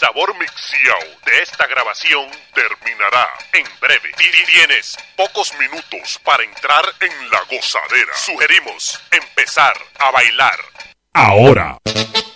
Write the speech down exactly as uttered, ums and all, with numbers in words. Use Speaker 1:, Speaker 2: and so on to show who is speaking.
Speaker 1: sabor mixiow de esta grabación terminará en breve. Y tienes pocos minutos para entrar en la gozadera. Sugerimos empezar a bailar ahora.